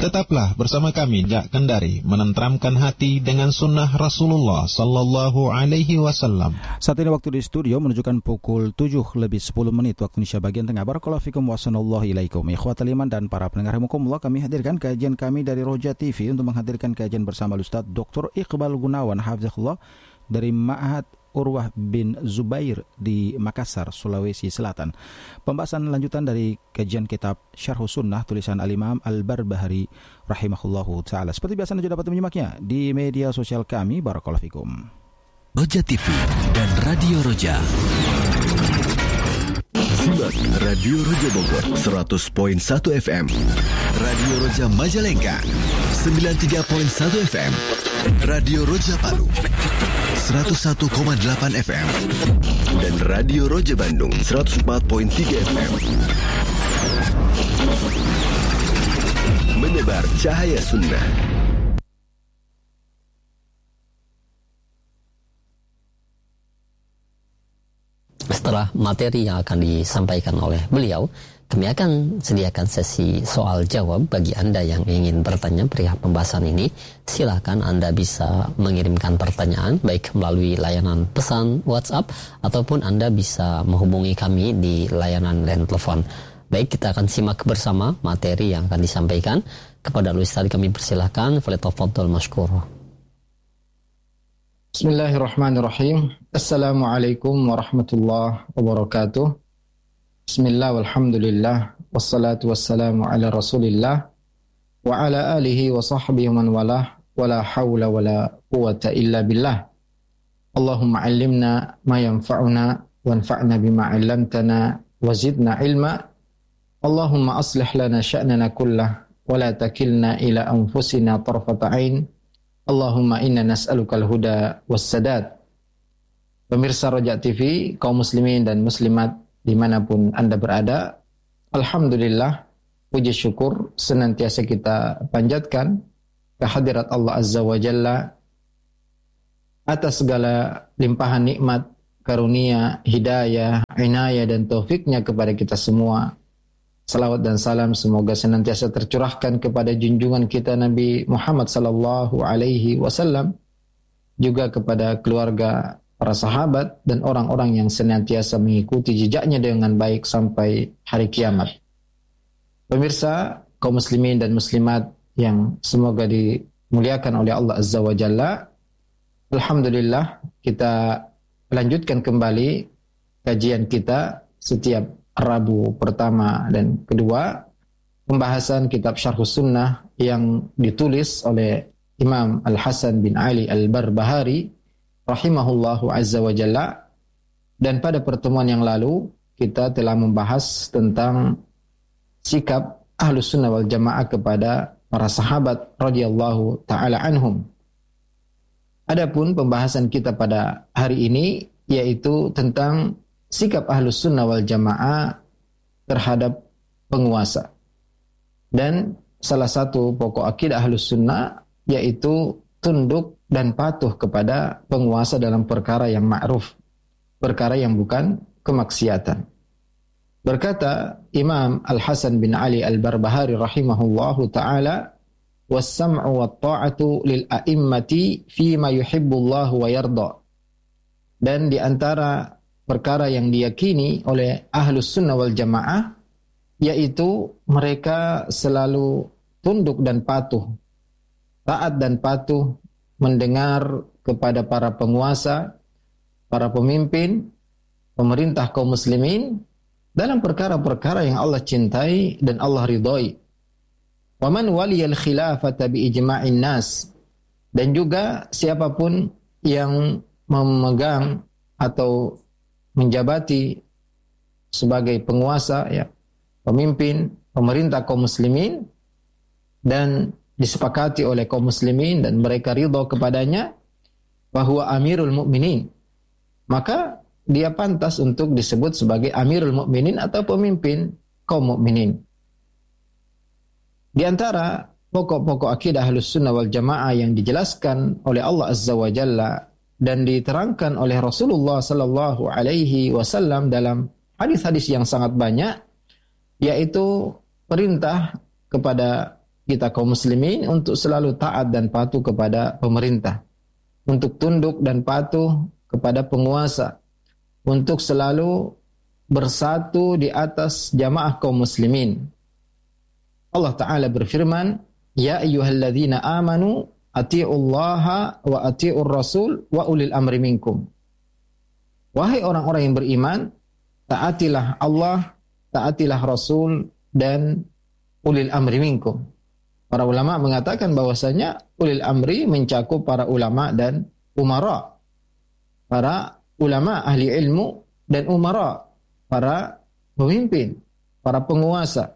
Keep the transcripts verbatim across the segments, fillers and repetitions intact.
Tetaplah bersama kami Jak Kendari menenteramkan hati dengan sunnah Rasulullah Sallallahu Alaihi Wasallam. Saat ini waktu di studio menunjukkan pukul tujuh lebih sepuluh menit waktu Indonesia bagian tengah. Barakallahu fikum wa sallallahu ilaikum. Ikhwatal iman dan para pendengar rahimakumullah, kami hadirkan kajian kami dari Roja T V untuk menghadirkan kajian bersama Ustaz Doktor Iqbal Gunawan hafizahullah dari Ma'had Urwah bin Zubair di Makassar, Sulawesi Selatan. Pembahasan lanjutan dari kajian kitab Syarh Sunnah tulisan Al-Imam Al-Barbahari rahimahullahu ta'ala. Seperti biasa Anda dapat menyimaknya di media sosial kami. Barakallahu fikum. Roja T V dan Radio Roja. Simak Radio Roja Bogor seratus koma satu F M, Radio Roja Majalengka sembilan puluh tiga koma satu F M, Radio Roja Palu seratus satu koma delapan F M, dan Radio Roja Bandung seratus empat koma tiga F M. Menebar cahaya sunnah. Setelah materi yang akan disampaikan oleh beliau, kami akan sediakan sesi soal jawab bagi Anda yang ingin bertanya perihal pembahasan ini. Silakan Anda bisa mengirimkan pertanyaan baik melalui layanan pesan WhatsApp ataupun Anda bisa menghubungi kami di layanan line telepon. Baik, kita akan simak bersama materi yang akan disampaikan. Kepada Ustaz kami persilakan, falyatafaddal mashkura. Bismillahirrahmanirrahim. Assalamualaikum warahmatullahi wabarakatuh. Bismillah walhamdulillah wassalatu wassalamu ala rasulillah wa ala alihi wa sahbihi man walah wa la hawla wa la quwata illa billah. Allahumma allimna ma yanfa'una wanfa'na bima 'allamtana wa zidna ilma. Allahumma aslih lana sya'nana kullah wa la takilna ila anfusina tarfata 'ain. Allahumma inna nas'alukal huda wassadad. Pemirsa Roja T V, kaum muslimin dan muslimat dimanapun Anda berada, alhamdulillah, puji syukur senantiasa kita panjatkan kehadirat Allah Azza wa Jalla atas segala limpahan nikmat, karunia, hidayah, inayah dan taufiknya kepada kita semua. Salawat dan salam semoga senantiasa tercurahkan kepada junjungan kita Nabi Muhammad sallallahu alaihi wasallam, juga kepada keluarga, para sahabat dan orang-orang yang senantiasa mengikuti jejaknya dengan baik sampai hari kiamat. Pemirsa, kaum muslimin dan muslimat yang semoga dimuliakan oleh Allah Azza wa Jalla, alhamdulillah kita lanjutkan kembali kajian kita setiap Rabu pertama dan kedua, pembahasan kitab Syarh Sunnah yang ditulis oleh Imam Al-Hasan bin Ali Al-Barbahari rahimahullahu azza wa jalla. Dan pada pertemuan yang lalu kita telah membahas tentang sikap Ahlus Sunnah wal Jamaah kepada para sahabat radhiyallahu taala anhum. Adapun pembahasan kita pada hari ini yaitu tentang sikap Ahlus Sunnah wal Jamaah terhadap penguasa. Dan salah satu pokok akidah Ahlus Sunnah yaitu tunduk dan patuh kepada penguasa dalam perkara yang ma'ruf, perkara yang bukan kemaksiatan. Berkata Imam Al-Hasan bin Ali Al-Barbahari rahimahullahu ta'ala, was-sam'u wat-ta'atu lil a'immati fima yuhibbullahu wa yarda. Dan di antara perkara yang diyakini oleh Ahlus Sunnah wal Jamaah yaitu mereka selalu tunduk dan patuh, taat dan patuh mendengar kepada para penguasa, para pemimpin, pemerintah kaum muslimin dalam perkara-perkara yang Allah cintai dan Allah ridhoi. Wa man waliyal khilafata bi ijma'in nas, dan juga siapapun yang memegang atau menjabati sebagai penguasa, ya, pemimpin, pemerintah kaum muslimin dan disepakati oleh kaum muslimin dan mereka ridha kepadanya bahwa amirul mukminin, maka dia pantas untuk disebut sebagai amirul mukminin atau pemimpin kaum mukminin. Di antara pokok-pokok akidah Ahlus Sunnah wal Jamaah yang dijelaskan oleh Allah Azza wa Jalla dan diterangkan oleh Rasulullah sallallahu alaihi wasallam dalam hadis-hadis yang sangat banyak, yaitu perintah kepada kita kaum muslimin untuk selalu taat dan patuh kepada pemerintah, untuk tunduk dan patuh kepada penguasa, untuk selalu bersatu di atas jamaah kaum muslimin. Allah Ta'ala berfirman, Ya ayyuhalladzina amanu ati'ullaha wa ati'ur rasul wa ulil amri minkum. Wahai orang-orang yang beriman, taatilah Allah, taatilah Rasul, dan ulil amri minkum. Para ulama mengatakan bahwasanya ulil amri mencakup para ulama dan umara. Para ulama ahli ilmu dan umara, para pemimpin, para penguasa.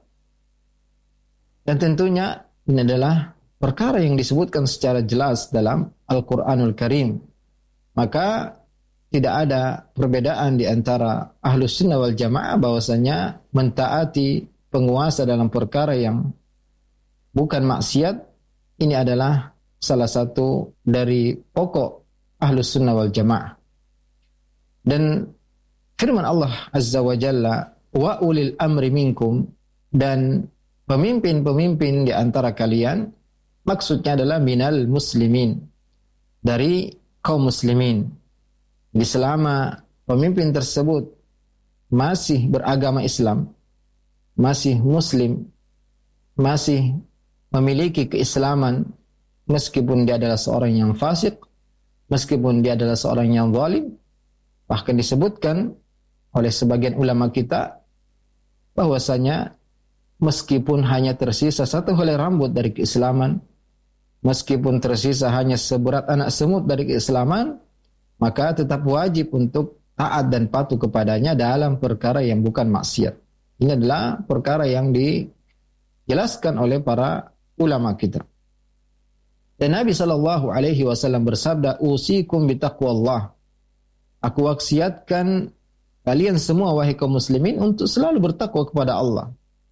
Dan tentunya ini adalah perkara yang disebutkan secara jelas dalam Al-Quranul Karim. Maka tidak ada perbedaan di antara Ahlus Sunnah wal Jamaah bahwasanya mentaati penguasa dalam perkara yang bukan maksiat, ini adalah salah satu dari pokok Ahlus Sunnah wal Jamaah. Dan firman Allah Azza wa Jalla, wa ulil amri minkum, dan pemimpin-pemimpin di antara kalian, maksudnya adalah minal muslimin, dari kaum muslimin. Di selama pemimpin tersebut masih beragama Islam, masih muslim, masih memiliki keislaman, meskipun dia adalah seorang yang fasik, meskipun dia adalah seorang yang zalim, bahkan disebutkan oleh sebagian ulama kita bahwasanya meskipun hanya tersisa satu helai rambut dari keislaman, meskipun tersisa hanya seberat anak semut dari keislaman, maka tetap wajib untuk taat dan patuh kepadanya dalam perkara yang bukan maksiat. Ini adalah perkara yang dijelaskan oleh para ulama kita. Dan Nabi sallallahu alaihi wasallam bersabda, "Usikum bitaqwallah." Aku wasiatkan kalian semua wahai kaum muslimin untuk selalu bertakwa kepada Allah.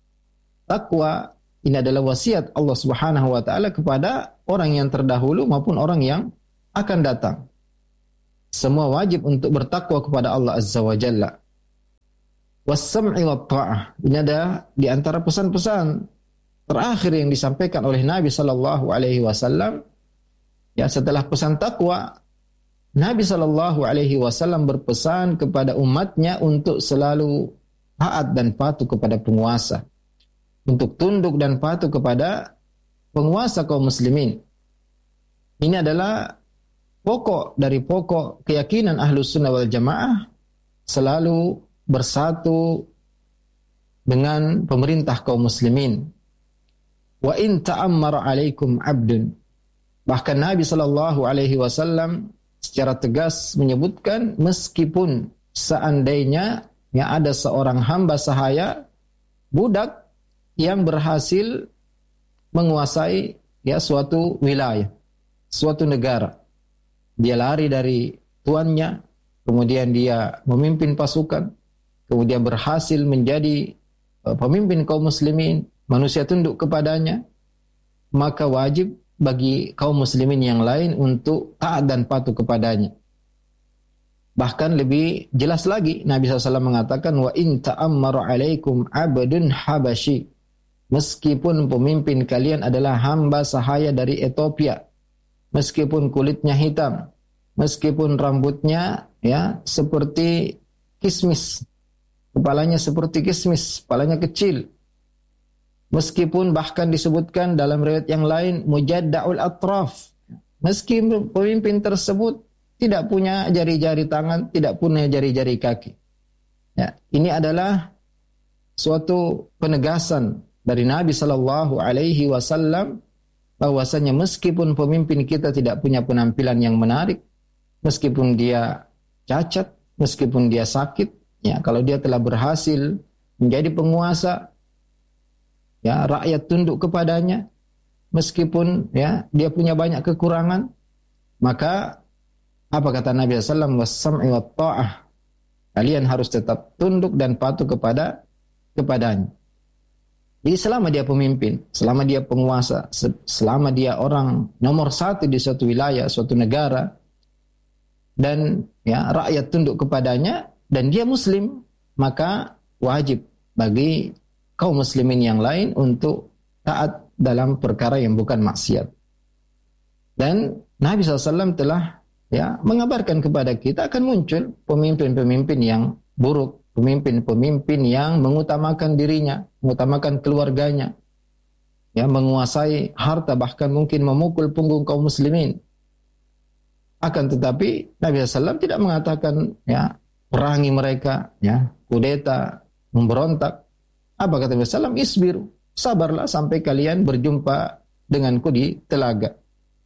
Takwa ini adalah wasiat Allah Subhanahu wa taala kepada orang yang terdahulu maupun orang yang akan datang. Semua wajib untuk bertakwa kepada Allah Azza wa Jalla. Was-sam'i wat ta'ah. Ini ada di antara pesan-pesan terakhir yang disampaikan oleh Nabi sallallahu alaihi wasallam. Ya, setelah pesan takwa, Nabi sallallahu alaihi wasallam berpesan kepada umatnya untuk selalu taat dan patuh kepada penguasa, untuk tunduk dan patuh kepada penguasa kaum muslimin. Ini adalah pokok dari pokok keyakinan Ahlus Sunnah wal Jamaah, selalu bersatu dengan pemerintah kaum muslimin. Wa in ta'ammara alaikum abdun. Bahkan Nabi sallallahu alaihi wasallam secara tegas menyebutkan, meskipun seandainya ya ada seorang hamba sahaya, budak yang berhasil menguasai ya suatu wilayah, suatu negara. Dia lari dari tuannya, kemudian dia memimpin pasukan, kemudian berhasil menjadi uh, pemimpin kaum muslimin, manusia tunduk kepadanya, maka wajib bagi kaum muslimin yang lain untuk taat dan patuh kepadanya. Bahkan lebih jelas lagi, Nabi shallallahu alaihi wasallam mengatakan, wa in ta'ammara alaikum abdun habashi. Meskipun pemimpin kalian adalah hamba sahaya dari Ethiopia, meskipun kulitnya hitam, meskipun rambutnya ya seperti kismis, kepalanya seperti kismis, kepalanya kecil, meskipun bahkan disebutkan dalam riwayat yang lain mujadda'ul atraf, meskipun pemimpin tersebut tidak punya jari-jari tangan, tidak punya jari-jari kaki. Ya, ini adalah suatu penegasan dari Nabi sallallahu alaihi wasallam bahwasanya meskipun pemimpin kita tidak punya penampilan yang menarik, meskipun dia cacat, meskipun dia sakit, ya kalau dia telah berhasil menjadi penguasa, ya rakyat tunduk kepadanya, meskipun ya dia punya banyak kekurangan, maka apa kata Nabi sallallahu alaihi wasallam, was-sam'i wat ta'ah, kalian harus tetap tunduk dan patuh kepada kepadanya. Jadi selama dia pemimpin, selama dia penguasa, selama dia orang nomor satu di suatu wilayah, suatu negara, dan ya rakyat tunduk kepadanya, dan dia muslim, maka wajib bagi kaum muslimin yang lain untuk taat dalam perkara yang bukan maksiat. Dan Nabi shallallahu alaihi wasallam telah ya mengabarkan kepada kita akan muncul pemimpin-pemimpin yang buruk, pemimpin-pemimpin yang mengutamakan dirinya, mengutamakan keluarganya, ya, menguasai harta, bahkan mungkin memukul punggung kaum muslimin. Akan tetapi Nabi shallallahu alaihi wasallam tidak mengatakan ya perangi mereka, ya, kudeta, memberontak. Apa kata Nabi shallallahu alaihi wasallam? Isbiru, sabarlah sampai kalian berjumpa denganku di telaga.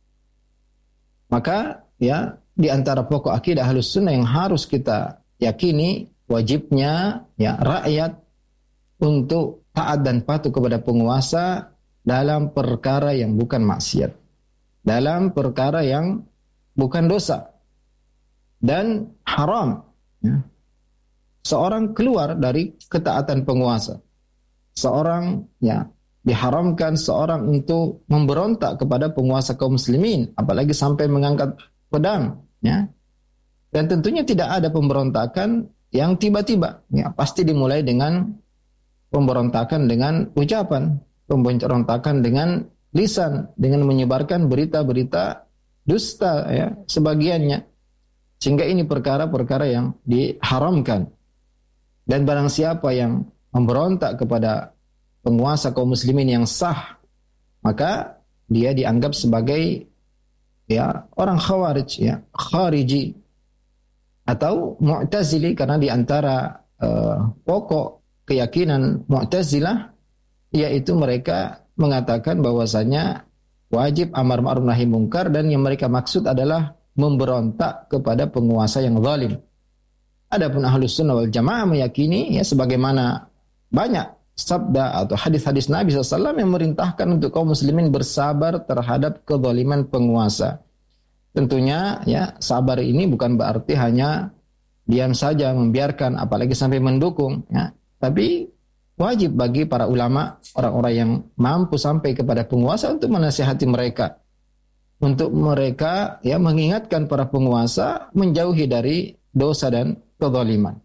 Maka ya di antara pokok akidah Ahlus Sunnah yang harus kita yakini, wajibnya ya rakyat untuk taat dan patuh kepada penguasa dalam perkara yang bukan maksiat, dalam perkara yang bukan dosa dan haram. Ya. Seorang keluar dari ketaatan penguasa, seorang ya diharamkan seorang untuk memberontak kepada penguasa kaum muslimin, apalagi sampai mengangkat pedang, ya. Dan tentunya tidak ada pemberontakan yang tiba-tiba, ya, pasti dimulai dengan pemberontakan dengan ucapan, pemberontakan dengan lisan, dengan menyebarkan berita-berita dusta, ya, sebagiannya. Sehingga ini perkara-perkara yang diharamkan. Dan barang siapa yang memberontak kepada penguasa kaum muslimin yang sah, maka dia dianggap sebagai ya orang khawarij, ya, khariji atau mu'tazili, karena di antara uh, pokok keyakinan Mu'tazilah yaitu mereka mengatakan bahwasanya wajib amar ma'ruf nahi mungkar, dan yang mereka maksud adalah memberontak kepada penguasa yang zalim. Adapun Ahlus Sunnah wal Jamaah meyakini ya sebagaimana banyak sabda atau hadis-hadis Nabi shallallahu alaihi wasallam yang merintahkan untuk kaum muslimin bersabar terhadap kezaliman penguasa. Tentunya ya sabar ini bukan berarti hanya diam saja membiarkan, apalagi sampai mendukung, ya. Tapi wajib bagi para ulama, orang-orang yang mampu sampai kepada penguasa, untuk menasihati mereka, untuk mereka ya mengingatkan para penguasa menjauhi dari dosa dan kezaliman.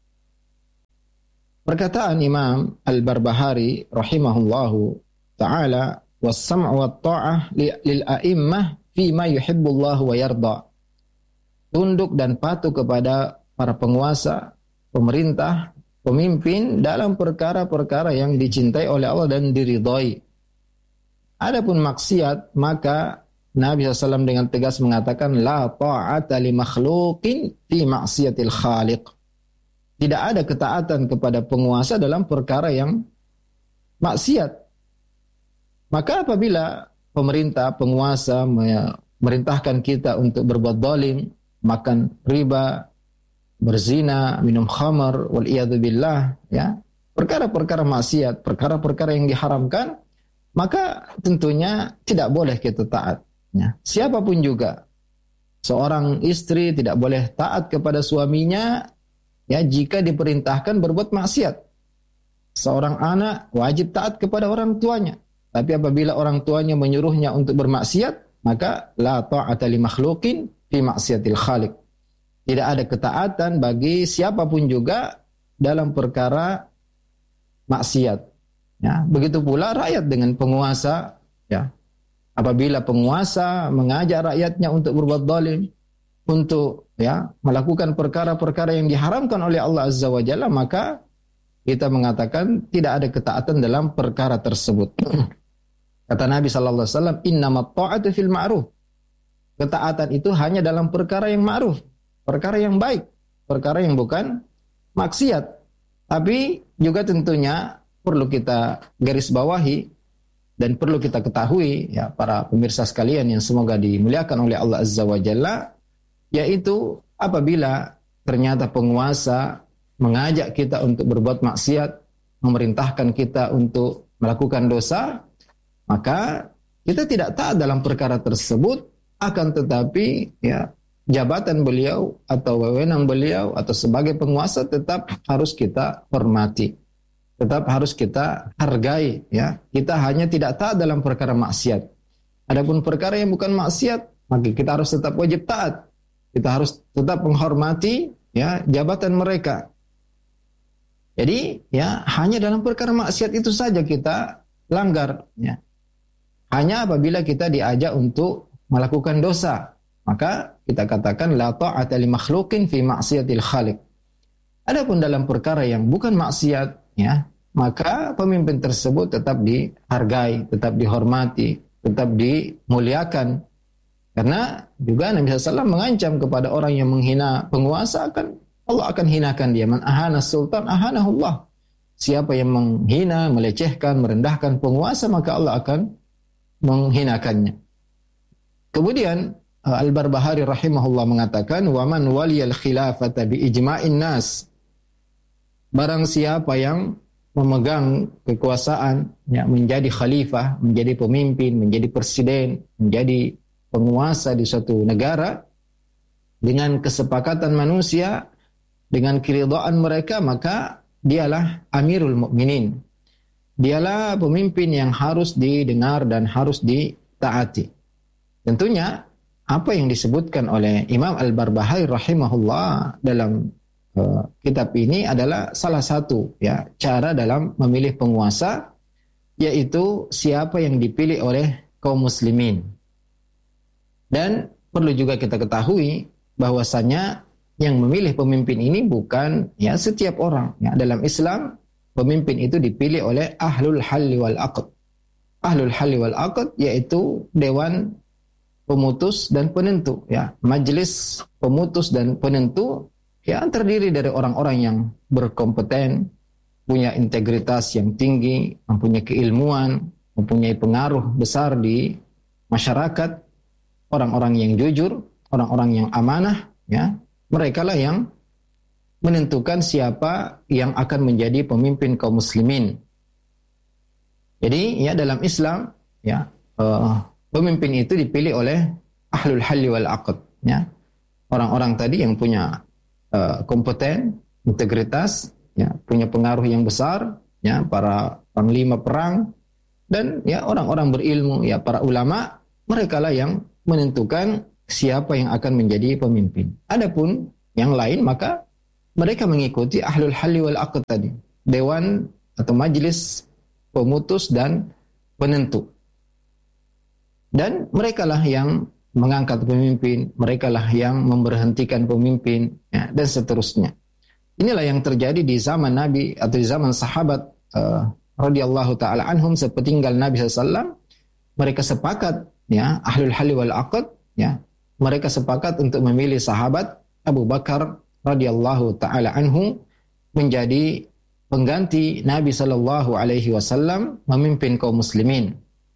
Perkataan Imam Al-Barbahari rahimahullahu ta'ala, was-sam'u wat-ta'ah lil a'immah fima yuhibbullahu wa yarda. Tunduk dan patuh kepada para penguasa, pemerintah, pemimpin dalam perkara-perkara yang dicintai oleh Allah dan diridhai. Adapun maksiat, maka Nabi shallallahu alaihi wasallam dengan tegas mengatakan la ta'ata li makhluqin fi maksiatil khaliq. Tidak ada ketaatan kepada penguasa dalam perkara yang maksiat. Maka apabila pemerintah, penguasa memerintahkan kita untuk berbuat zalim, makan riba, berzina, minum khamar, wal iyadu billah, ya, perkara-perkara maksiat, perkara-perkara yang diharamkan, maka tentunya tidak boleh kita taat. Ya. Siapapun juga, seorang istri tidak boleh taat kepada suaminya ya jika diperintahkan berbuat maksiat. Seorang anak wajib taat kepada orang tuanya. Tapi apabila orang tuanya menyuruhnya untuk bermaksiat, maka la ta'ata li makhluqin fi maksiatil khaliq. Tidak ada ketaatan bagi siapapun juga dalam perkara maksiat. Ya, begitu pula rakyat dengan penguasa, ya. Apabila penguasa mengajak rakyatnya untuk berbuat zalim, untuk ya melakukan perkara-perkara yang diharamkan oleh Allah Azza wa Jalla, maka kita mengatakan tidak ada ketaatan dalam perkara tersebut. Kata Nabi sallallahu alaihi wasallam, innamat ta'atu fil ma'ruf. Ketaatan itu hanya dalam perkara yang ma'ruf, perkara yang baik, perkara yang bukan maksiat. Tapi juga tentunya perlu kita garis bawahi dan perlu kita ketahui, ya para pemirsa sekalian yang semoga dimuliakan oleh Allah Azza wa Jalla, yaitu apabila ternyata penguasa mengajak kita untuk berbuat maksiat, memerintahkan kita untuk melakukan dosa, maka kita tidak taat dalam perkara tersebut, akan tetapi ya jabatan beliau atau wewenang beliau atau sebagai penguasa tetap harus kita hormati, tetap harus kita hargai, ya. Kita hanya tidak taat dalam perkara maksiat. Adapun perkara yang bukan maksiat, maka kita harus tetap wajib taat. Kita harus tetap menghormati ya jabatan mereka. Jadi ya hanya dalam perkara maksiat itu saja kita langgar, ya. Hanya apabila kita diajak untuk melakukan dosa, maka kita katakan la ta'ata li makhluqin fi ma'siyatil khaliq. Adapun dalam perkara yang bukan maksiat, ya, maka pemimpin tersebut tetap dihargai, tetap dihormati, tetap dimuliakan. Karena juga Nabi shallallahu alaihi wasallam mengancam kepada orang yang menghina penguasa, akan Allah akan hinakan dia. Man ahana sultan ahanahullah. Siapa yang menghina, melecehkan, merendahkan penguasa, maka Allah akan menghinakannya. Kemudian Al-Barbahari rahimahullah mengatakan, wa man waliyal khilafata bi ijma'in nas. Barang siapa yang memegang kekuasaan, ya, menjadi khalifah, menjadi pemimpin, menjadi presiden, menjadi penguasa di suatu negara dengan kesepakatan manusia, dengan keridhaan mereka, maka dialah Amirul Mukminin. Dialah pemimpin yang harus didengar dan harus ditaati. Tentunya apa yang disebutkan oleh Imam Al-Barbahari rahimahullah dalam uh, kitab ini adalah salah satu, ya, cara dalam memilih penguasa, yaitu siapa yang dipilih oleh kaum muslimin. Dan perlu juga kita ketahui bahwasanya yang memilih pemimpin ini bukan, ya, setiap orang. Ya, dalam Islam pemimpin itu dipilih oleh ahlul halli wal aqd. Ahlul halli wal aqd yaitu dewan pemutus dan penentu, ya, majelis pemutus dan penentu, ya, terdiri dari orang-orang yang berkompeten, punya integritas yang tinggi, mempunyai keilmuan, mempunyai pengaruh besar di masyarakat, orang-orang yang jujur, orang-orang yang amanah, ya, mereka lah yang menentukan siapa yang akan menjadi pemimpin kaum muslimin. Jadi, ya, dalam Islam, ya, uh, pemimpin itu dipilih oleh ahlul halli wal aqd, ya. Orang-orang tadi yang punya uh, kompeten, integritas, ya, punya pengaruh yang besar, ya, para panglima perang, dan, ya, orang-orang berilmu, ya, para ulama, mereka lah yang menentukan siapa yang akan menjadi pemimpin. Adapun yang lain, maka mereka mengikuti ahlul halli wal aqd tadi, dewan atau majelis pemutus dan penentu. Dan merekalah yang mengangkat pemimpin, merekalah yang memberhentikan pemimpin, ya, dan seterusnya. Inilah yang terjadi di zaman Nabi atau di zaman sahabat uh, radhiyallahu taala anhum sepeninggal Nabi shallallahu alaihi wasallam. Mereka sepakat, ya, ahlul halli wal aqd, ya, mereka sepakat untuk memilih sahabat Abu Bakar radhiyallahu taala anhu menjadi pengganti Nabi sallallahu alaihi wasallam memimpin kaum muslimin.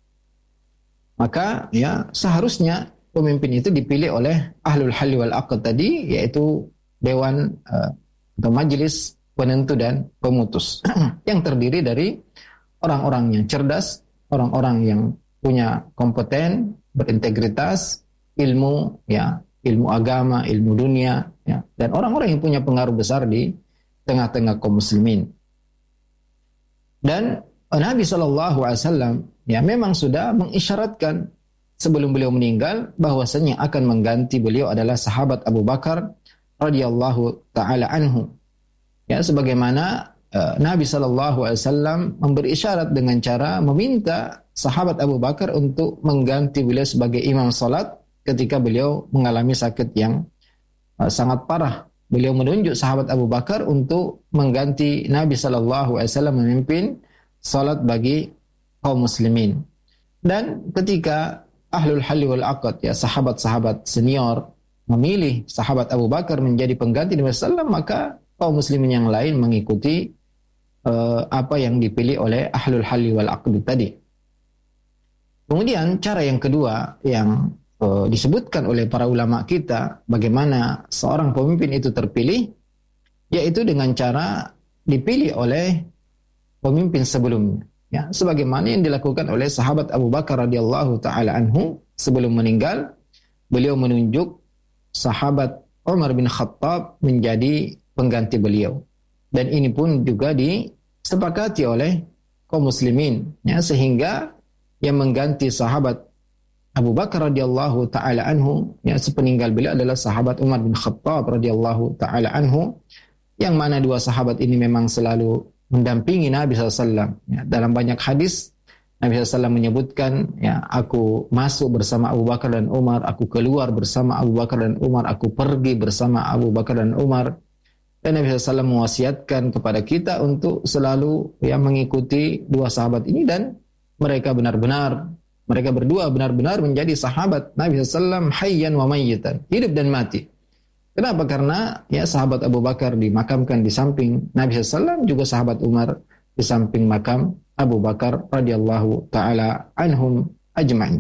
Maka, ya, seharusnya pemimpin itu dipilih oleh ahlul halli wal aqd tadi, yaitu dewan uh, atau majelis penentu dan pemutus yang terdiri dari orang-orang yang cerdas, orang-orang yang punya kompeten, berintegritas, ilmu, ya, ilmu agama, ilmu dunia, ya, dan orang-orang yang punya pengaruh besar di tengah-tengah kaum muslimin. Dan Nabi shallallahu alaihi wasallam, ya, memang sudah mengisyaratkan sebelum beliau meninggal bahwasanya akan mengganti beliau adalah sahabat Abu Bakar radhiyallahu taala anhu. Ya, sebagaimana uh, Nabi shallallahu alaihi wasallam memberi isyarat dengan cara meminta sahabat Abu Bakar untuk mengganti beliau sebagai imam salat ketika beliau mengalami sakit yang uh, sangat parah. Beliau menunjuk sahabat Abu Bakar untuk mengganti Nabi shallallahu alaihi wasallam memimpin salat bagi kaum muslimin. Dan ketika ahlul halli wal aqd, ya, sahabat-sahabat senior memilih sahabat Abu Bakar menjadi pengganti Nabi shallallahu alaihi wasallam, maka kaum muslimin yang lain mengikuti uh, apa yang dipilih oleh ahlul halli wal aqd tadi. Kemudian cara yang kedua yang uh, disebutkan oleh para ulama kita bagaimana seorang pemimpin itu terpilih, yaitu dengan cara dipilih oleh pemimpin sebelumnya, ya, sebagaimana yang dilakukan oleh sahabat Abu Bakar radhiyallahu taala anhu sebelum meninggal. Beliau menunjuk sahabat Umar bin Khattab menjadi pengganti beliau, dan ini pun juga disepakati oleh kaum muslimin, ya, sehingga yang mengganti sahabat Abu Bakar radhiyallahu taala anhu, ya, sepeninggal beliau adalah sahabat Umar bin Khattab radhiyallahu taala anhu, yang mana dua sahabat ini memang selalu mendampingi Nabi shallallahu alaihi wasallam. Ya, dalam banyak hadis Nabi shallallahu alaihi wasallam menyebutkan, ya, aku masuk bersama Abu Bakar dan Umar, aku keluar bersama Abu Bakar dan Umar, aku pergi bersama Abu Bakar dan Umar. Dan Nabi shallallahu alaihi wasallam mewasiatkan kepada kita untuk selalu ya mengikuti dua sahabat ini, dan mereka benar-benar, mereka berdua benar-benar menjadi sahabat Nabi shallallahu alaihi wasallam hayyan wa mayyitan, hidup dan mati. Kenapa? Karena ya sahabat Abu Bakar dimakamkan di samping Nabi shallallahu alaihi wasallam, juga sahabat Umar di samping makam Abu Bakar radhiyallahu taala anhum ajma'in.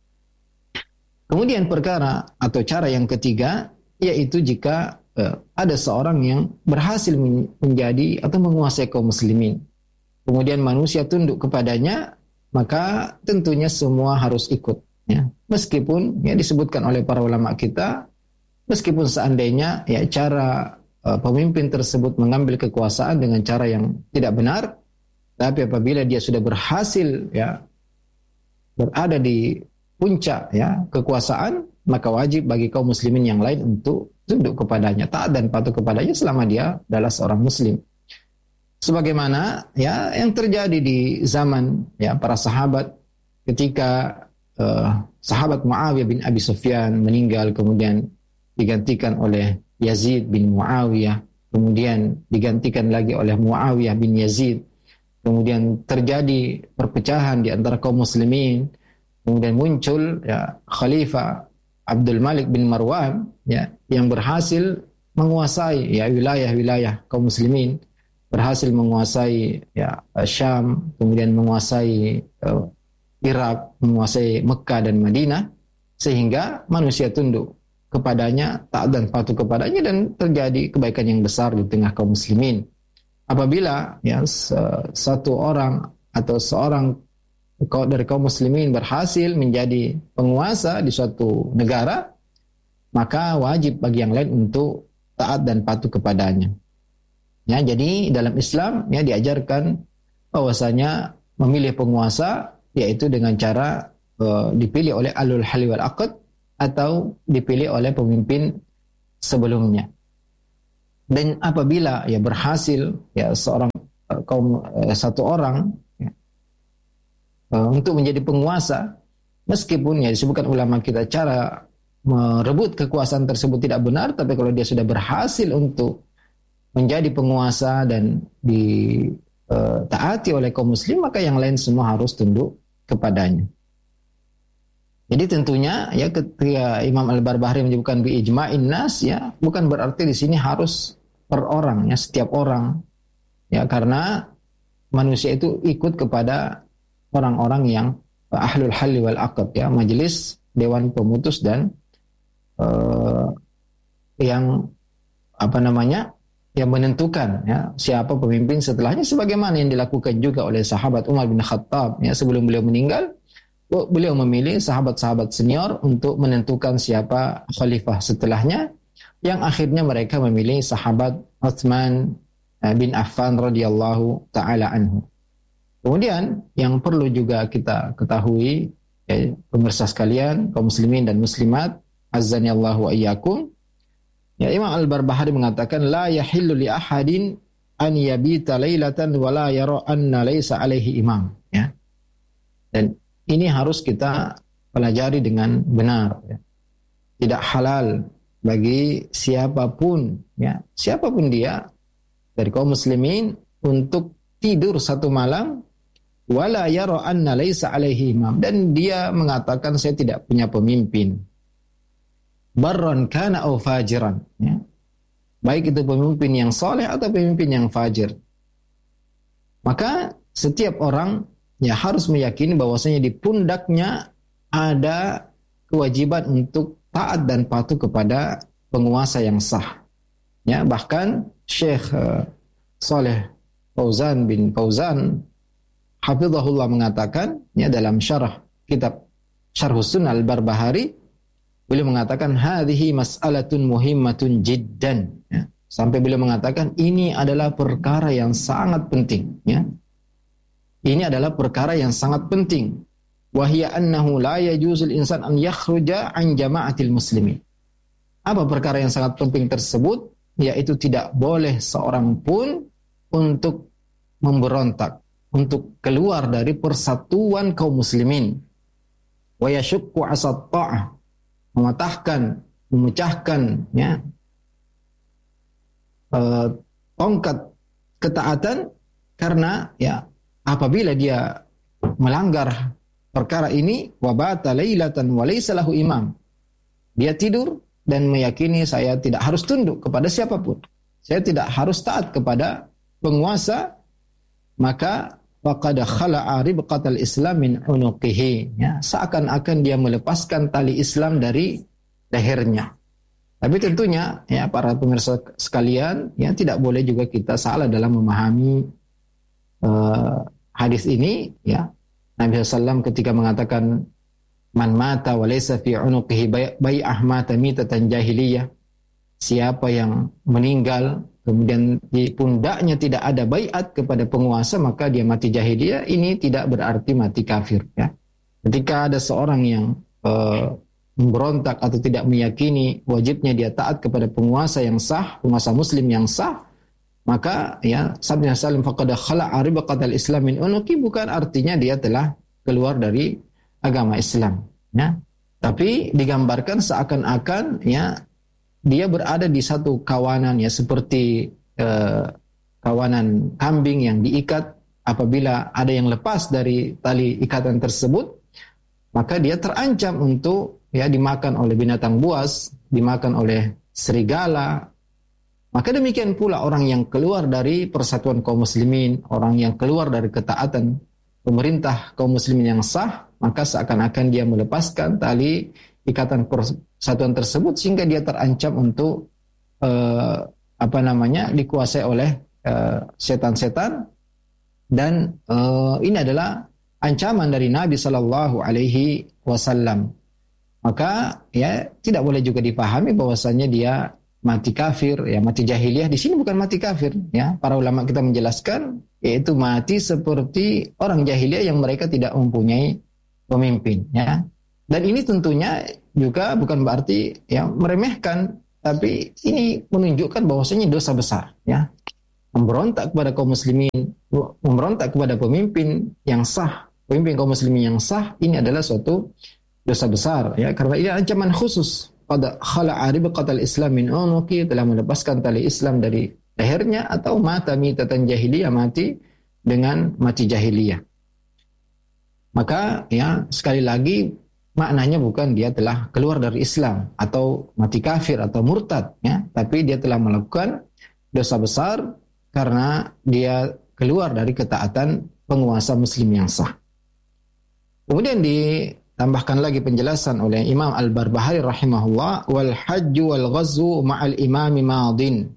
Kemudian perkara atau cara yang ketiga, yaitu jika uh, ada seorang yang berhasil menjadi atau menguasai kaum muslimin, kemudian manusia tunduk kepadanya, maka tentunya semua harus ikut, ya. Meskipun ya disebutkan oleh para ulama kita, meskipun seandainya ya cara uh, pemimpin tersebut mengambil kekuasaan dengan cara yang tidak benar, tapi apabila dia sudah berhasil ya berada di puncak ya kekuasaan, maka wajib bagi kaum muslimin yang lain untuk tunduk kepadanya, taat dan patuh kepadanya selama dia adalah seorang muslim. Sebagaimana ya yang terjadi di zaman ya para sahabat, ketika uh, sahabat Muawiyah bin Abi Sufyan meninggal, kemudian digantikan oleh Yazid bin Muawiyah, kemudian digantikan lagi oleh Muawiyah bin Yazid. Kemudian terjadi perpecahan di antara kaum muslimin. Kemudian muncul ya Khalifah Abdul Malik bin Marwan ya yang berhasil menguasai ya wilayah-wilayah kaum muslimin, berhasil menguasai ya Syam, kemudian menguasai uh, Irak, menguasai Mekah dan Madinah, sehingga manusia tunduk kepadanya, taat dan patuh kepadanya, dan terjadi kebaikan yang besar di tengah kaum muslimin. Apabila ya satu orang atau seorang dari kaum muslimin berhasil menjadi penguasa di suatu negara, maka wajib bagi yang lain untuk taat dan patuh kepadanya. Ya, jadi dalam Islam ya diajarkan bahwasanya memilih penguasa yaitu dengan cara uh, dipilih oleh alul hali wal aqd atau dipilih oleh pemimpin sebelumnya. Dan apabila ya berhasil ya seorang kaum eh, satu orang ya, uh, untuk menjadi penguasa, meskipun ya disebutkan ulama kita cara merebut kekuasaan tersebut tidak benar, tapi kalau dia sudah berhasil untuk menjadi penguasa dan ditaati uh, oleh kaum muslim, maka yang lain semua harus tunduk kepadanya. Jadi tentunya ya ketika Imam Al-Barbahari menyebutkan bi ijma'in nas, ya bukan berarti di sini harus per orang, ya setiap orang, ya karena manusia itu ikut kepada orang-orang yang ahlul halli wal aqd, ya majelis dewan pemutus dan uh, yang apa namanya yang menentukan ya siapa pemimpin setelahnya, sebagaimana yang dilakukan juga oleh sahabat Umar bin Khattab ya sebelum beliau meninggal. Beliau memilih sahabat-sahabat senior untuk menentukan siapa khalifah setelahnya, yang akhirnya mereka memilih sahabat Utsman bin Affan radhiyallahu taala anhu. Kemudian yang perlu juga kita ketahui ya, pemirsa sekalian, kaum muslimin dan muslimat, azzanillahu wa iyyakum. Ya, Imam Al-Barbahari mengatakan la yahillu li ahadin an yabita lailatan wa la yara anna laysa alaihi imam, ya. Dan ini harus kita pelajari dengan benar. Ya. Tidak halal bagi siapapun, ya, siapapun dia dari kaum muslimin untuk tidur satu malam wala yara anna laisa alaihi imam, dan dia mengatakan saya tidak punya pemimpin. Barran kana au fajiran, ya. Baik itu pemimpin yang soleh atau pemimpin yang fajir. Maka setiap orang ya harus meyakini bahwasanya di pundaknya ada kewajiban untuk taat dan patuh kepada penguasa yang sah. Ya, bahkan Syekh uh, Saleh Fauzan bin Fauzan hafizahullah mengatakan ya dalam syarah kitab Syarhus Sunnah Al-Barbahari, beliau mengatakan hadhihi mas'alatun muhimmatun jiddan, ya. Sampai beliau mengatakan ini adalah perkara yang sangat penting, ya. Ini adalah perkara yang sangat penting. Wahia annahu la yajuzul insan an yakhruja an jama'atil muslimin. Apa perkara yang sangat penting tersebut? Yaitu tidak boleh seorang pun untuk memberontak, untuk keluar dari persatuan kaum muslimin. Wa yashukku asat ta'ah, mematahkan, memecahkan ya uh, tongkat ketaatan, karena ya apabila dia melanggar perkara ini, wabata lailatan wa laysa lahu imam, dia tidur dan meyakini saya tidak harus tunduk kepada siapapun, saya tidak harus taat kepada penguasa, maka faqad khala'a ribqatal islam min unuqihi, ya, seakan-akan dia melepaskan tali Islam dari lehernya. Tapi tentunya ya para pemirsa sekalian, ya tidak boleh juga kita salah dalam memahami uh, hadis ini, ya. Nabi shallallahu alaihi wasallam ketika mengatakan man mata wa laysa fi unuqihi bai'ah mata mitatan jahiliyah, siapa yang meninggal kemudian di pundaknya tidak ada baiat kepada penguasa, maka dia mati jahiliyah. Ini tidak berarti mati kafir, ya. Ketika ada seorang yang uh, memberontak atau tidak meyakini wajibnya dia taat kepada penguasa yang sah, penguasa muslim yang sah, maka ya sabda salim faqad khala'a ribqatal islam min unuqi, bukan artinya dia telah keluar dari agama Islam, ya. Tapi digambarkan seakan-akan ya dia berada di satu kawanan, ya seperti eh, kawanan kambing yang diikat. Apabila ada yang lepas dari tali ikatan tersebut, maka dia terancam untuk ya dimakan oleh binatang buas, dimakan oleh serigala. Maka demikian pula orang yang keluar dari persatuan kaum muslimin, orang yang keluar dari ketaatan pemerintah kaum muslimin yang sah, maka seakan-akan dia melepaskan tali ikatan persatuan tersebut, sehingga dia terancam untuk uh, apa namanya dikuasai oleh uh, setan-setan. Dan uh, ini adalah ancaman dari Nabi Shallallahu Alaihi Wasallam. Maka ya tidak boleh juga dipahami bahwasanya dia mati kafir, ya mati jahiliyah. Di sini bukan mati kafir, ya. Para ulama kita menjelaskan yaitu mati seperti orang jahiliyah yang mereka tidak mempunyai pemimpin, ya. Dan ini tentunya juga bukan berarti ya meremehkan, tapi ini menunjukkan bahwasanya dosa besar, ya. Memberontak kepada kaum muslimin, memberontak kepada pemimpin yang sah, pemimpin kaum muslimin yang sah, ini adalah suatu dosa besar, ya, karena ini ancaman khusus. Pada khala'a ribqatal islam min unuqi, telah melepaskan tali Islam dari lehernya, atau mata mitatan jahiliyah, mati dengan mati jahiliyah. Maka ya sekali lagi maknanya bukan dia telah keluar dari Islam atau mati kafir atau murtad, ya, tapi dia telah melakukan dosa besar karena dia keluar dari ketaatan penguasa muslim yang sah. Kemudian ditambahkan lagi penjelasan oleh Imam Al-Barbahari rahimahullah, wal hajju wal ghazwu ma'al imami madin.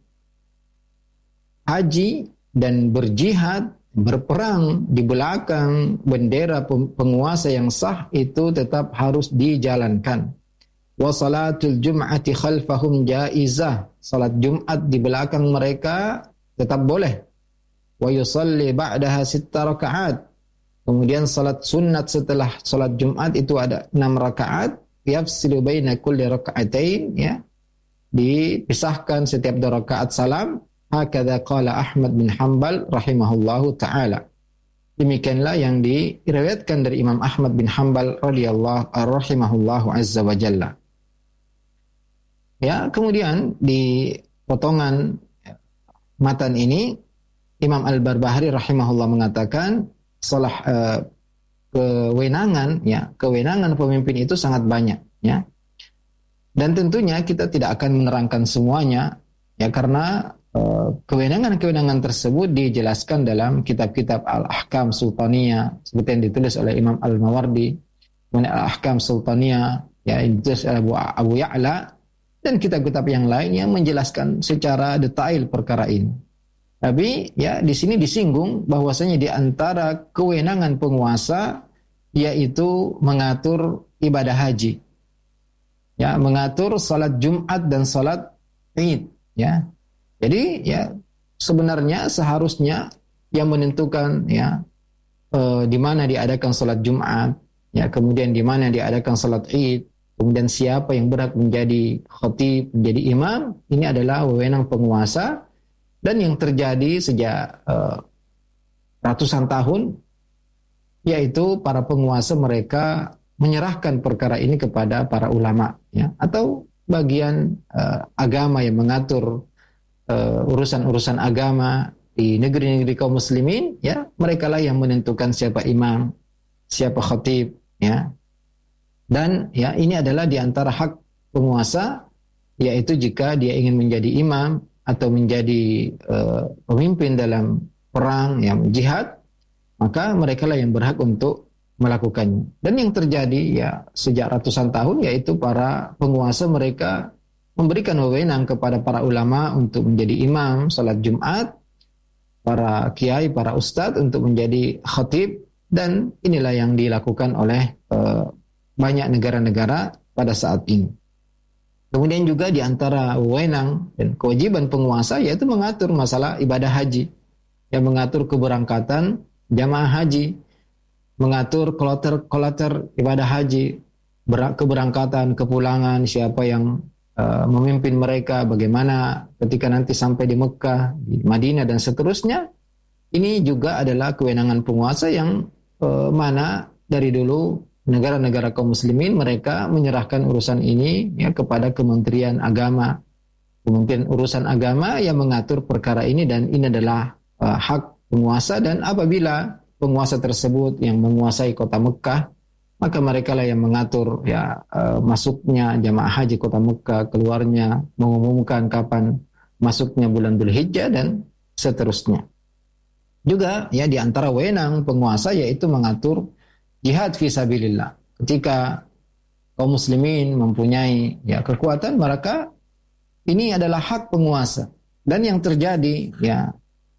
Haji dan berjihad, berperang di belakang bendera penguasa yang sah itu tetap harus dijalankan. Wa salatul jum'ati khalfahum jaizah. Salat Jumat di belakang mereka tetap boleh. Wa yusalli ba'daha sitta rakaat. Kemudian salat sunat setelah salat Jumat itu ada enam rakaat. Yafsilu baina kulli raka'atain, ya. Dipisahkan setiap dua rakaat salam. Hakadha qala Ahmad bin Hanbal rahimahullahu ta'ala. Demikianlah yang diriwayatkan dari Imam Ahmad bin Hanbal radhiyallahu rahimahullahu azza wa jalla. Ya, kemudian di potongan matan ini Imam Al-Barbahari rahimahullah mengatakan salah uh, kewenangan, ya, kewenangan pemimpin itu sangat banyak, ya. Dan tentunya kita tidak akan menerangkan semuanya, ya, karena uh, kewenangan-kewenangan tersebut dijelaskan dalam kitab-kitab Al-Ahkam Sultaniyah seperti yang ditulis oleh Imam Al-Mawardi, kemudian Al-Ahkam Sultaniyah, ya, ditulis oleh Abu, Abu Ya'la, dan kitab-kitab yang lain yang menjelaskan secara detail perkara ini. Tapi ya di sini disinggung bahwasanya di antara kewenangan penguasa yaitu mengatur ibadah haji, ya, mengatur salat Jumat dan salat Id, ya. Jadi ya sebenarnya seharusnya yang menentukan, ya, eh, di mana diadakan salat Jumat, ya, kemudian di mana diadakan salat Id, kemudian siapa yang berhak menjadi khatib, menjadi imam, ini adalah wewenang penguasa. Dan yang terjadi sejak uh, ratusan tahun, yaitu para penguasa mereka menyerahkan perkara ini kepada para ulama, ya, atau bagian uh, agama yang mengatur uh, urusan-urusan agama di negeri-negeri kaum muslimin, ya, mereka lah yang menentukan siapa imam, siapa khatib, ya. Dan ya ini adalah di antara hak penguasa, yaitu jika dia ingin menjadi imam atau menjadi uh, pemimpin dalam perang yang jihad, maka mereka lah yang berhak untuk melakukannya. Dan yang terjadi ya sejak ratusan tahun, yaitu para penguasa mereka memberikan wewenang kepada para ulama untuk menjadi imam salat Jumat, para kiai, para ustadz untuk menjadi khatib, dan inilah yang dilakukan oleh uh, banyak negara-negara pada saat ini. Kemudian juga di antara wewenang dan kewajiban penguasa yaitu mengatur masalah ibadah haji, yang mengatur keberangkatan jamaah haji, mengatur kloter-kloter ibadah haji, keberangkatan, kepulangan, siapa yang uh, memimpin mereka, bagaimana ketika nanti sampai di Mekah, di Madinah, dan seterusnya. Ini juga adalah kewenangan penguasa yang uh, mana dari dulu negara-negara kaum muslimin mereka menyerahkan urusan ini ya kepada Kementerian Agama. Kementerian Urusan Agama yang mengatur perkara ini, dan ini adalah uh, hak penguasa. Dan apabila penguasa tersebut yang menguasai kota Mekah, maka mereka lah yang mengatur ya uh, masuknya jamaah haji kota Mekah, keluarnya, mengumumkan kapan masuknya bulan Dzulhijjah dan seterusnya. Juga ya di antara wewenang penguasa yaitu mengatur jihad fisabilillah. Ketika kaum muslimin mempunyai ya kekuatan, maka ini adalah hak penguasa. Dan yang terjadi ya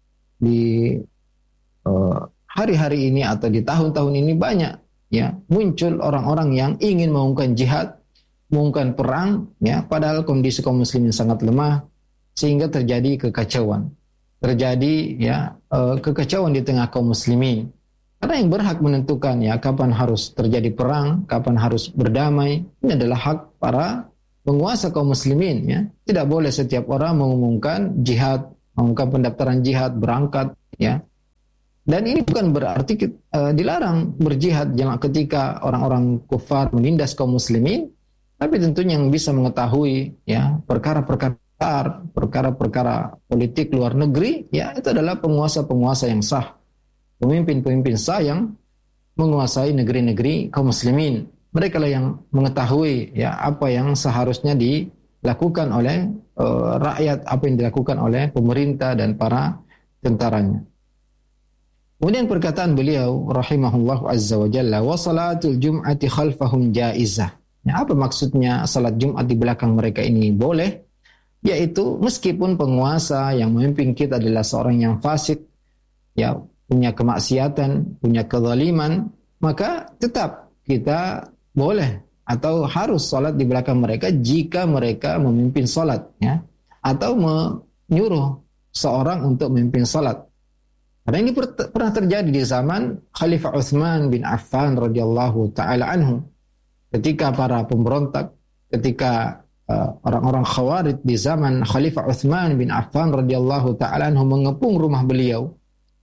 di uh, hari-hari ini atau di tahun-tahun ini banyak ya muncul orang-orang yang ingin mengumumkan jihad, mengumumkan perang, ya padahal kondisi kaum muslimin sangat lemah sehingga terjadi kekacauan. Terjadi ya uh, kekacauan di tengah kaum muslimin. Karena yang berhak menentukan ya kapan harus terjadi perang, kapan harus berdamai, ini adalah hak para penguasa kaum muslimin, ya. Tidak boleh setiap orang mengumumkan jihad, mengumumkan pendaftaran jihad, berangkat, ya. Dan ini bukan berarti uh, dilarang berjihad ketika orang-orang kufar menindas kaum muslimin, tapi tentunya yang bisa mengetahui ya perkara-perkara perkara-perkara politik luar negeri, ya itu adalah penguasa-penguasa yang sah, pemimpin-pemimpin sah yang menguasai negeri-negeri kaum muslimin. Mereka lah yang mengetahui ya apa yang seharusnya dilakukan oleh uh, rakyat, apa yang dilakukan oleh pemerintah dan para tentaranya. Kemudian perkataan beliau rahimahullah azza wa jalla, wa salatul jum'ati khalfahum jaizah. Ya, apa maksudnya salat Jumat di belakang mereka ini boleh? Yaitu meskipun penguasa yang memimpin kita adalah seorang yang fasik, ya punya kemaksiatan, punya kezaliman, maka tetap kita boleh atau harus salat di belakang mereka jika mereka memimpin salat, ya, atau menyuruh seorang untuk memimpin salat. Karena ini per- pernah terjadi di zaman Khalifah Utsman bin Affan radhiyallahu taala anhu, ketika para pemberontak, ketika uh, orang-orang Khawarij di zaman Khalifah Utsman bin Affan radhiyallahu taala anhu mengepung rumah beliau,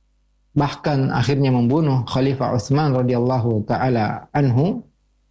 bahkan akhirnya membunuh Khalifah Utsman radhiyallahu taala anhu.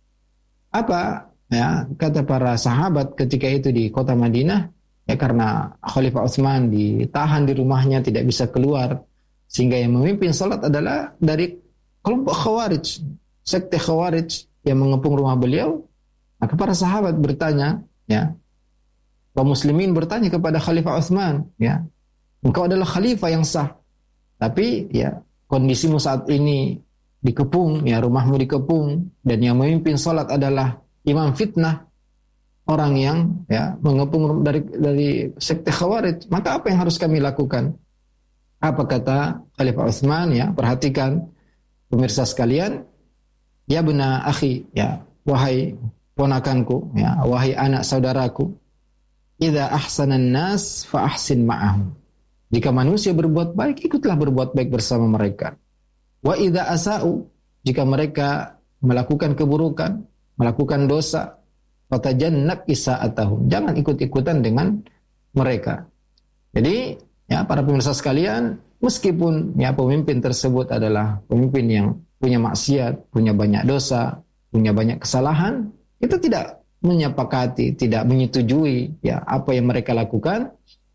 Apa ya kata para sahabat ketika itu di kota Madinah? Ya karena Khalifah Utsman ditahan di rumahnya, tidak bisa keluar, sehingga yang memimpin salat adalah dari kelompok Khawarij, sekte Khawarij yang mengepung rumah beliau. Maka para sahabat bertanya, ya, kaum muslimin bertanya kepada Khalifah Utsman, ya, engkau adalah khalifah yang sah, tapi ya kondisimu saat ini dikepung, ya rumahmu dikepung, dan yang memimpin salat adalah imam fitnah, orang yang ya mengepung dari dari sekte Khawarij. Maka apa yang harus kami lakukan? Apa kata Khalifah Utsman? Ya, perhatikan pemirsa sekalian, ya bena akhi, ya wahai ponakanku, ya wahai anak saudaraku, idza ahsanan nas fa ahsin ma'ahum. Jika manusia berbuat baik, ikutlah berbuat baik bersama mereka. Wa idza asa'u, jika mereka melakukan keburukan, melakukan dosa, fatajannab isa'atahum, jangan ikut-ikutan dengan mereka. Jadi ya para pemirsa sekalian, meskipun ya pemimpin tersebut adalah pemimpin yang punya maksiat, punya banyak dosa, punya banyak kesalahan, kita tidak menyepakati, tidak menyetujui ya apa yang mereka lakukan.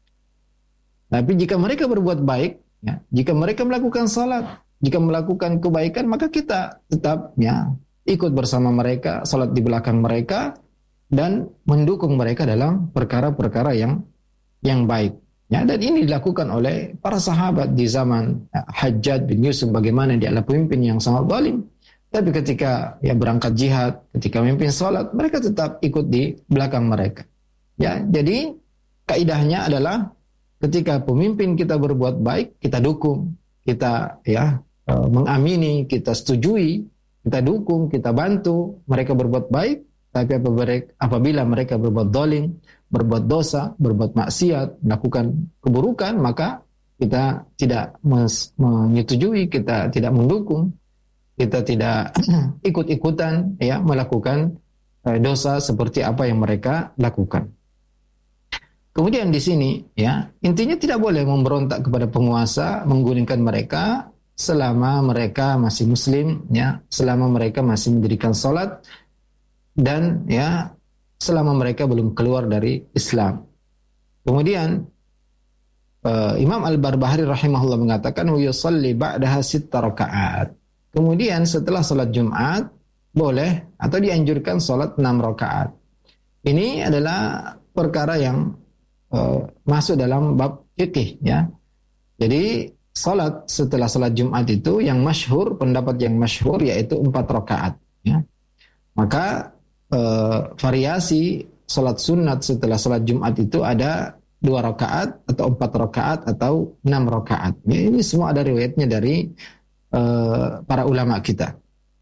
Tapi jika mereka berbuat baik, ya, jika mereka melakukan salat, jika melakukan kebaikan, maka kita tetap ya ikut bersama mereka, salat di belakang mereka, dan mendukung mereka dalam perkara-perkara yang yang baik. Ya, dan ini dilakukan oleh para sahabat di zaman ya, Hajjaj bin Yusuf, bagaimana dia adalah pemimpin yang sangat zalim. Tapi ketika ya berangkat jihad, ketika memimpin salat, mereka tetap ikut di belakang mereka. Ya, jadi kaidahnya adalah ketika pemimpin kita berbuat baik, kita dukung, kita ya mengamini, kita setujui, kita dukung, kita bantu mereka berbuat baik. Tapi apabila mereka berbuat zalim, berbuat dosa, berbuat maksiat, melakukan keburukan, maka kita tidak menyetujui, kita tidak mendukung, kita tidak ikut-ikutan ya melakukan dosa seperti apa yang mereka lakukan. Kemudian di sini ya, intinya tidak boleh memberontak kepada penguasa, menggulingkan mereka selama mereka masih muslim ya, selama mereka masih mendirikan salat, dan ya selama mereka belum keluar dari Islam. Kemudian uh, Imam Al-Barbahari rahimahullah mengatakan wa yusalli ba'daha sitta rakaat. Kemudian setelah salat Jumat boleh atau dianjurkan salat enam rakaat. Ini adalah perkara yang uh, masuk dalam bab fikih ya. Jadi salat setelah salat Jumat itu yang masyhur, pendapat yang masyhur yaitu empat rakaat ya. Maka Uh, variasi salat sunat setelah salat Jumat itu ada dua rakaat atau empat rakaat atau enam rakaat. Ya, ini semua ada riwayatnya dari uh, para ulama kita.